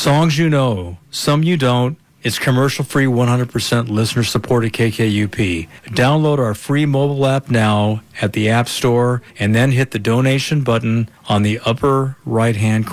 Songs you know, some you don't. It's commercial-free, 100% listener-supported KKUP. Download our free mobile app now at the App Store and then hit the donation button on the upper right-hand corner.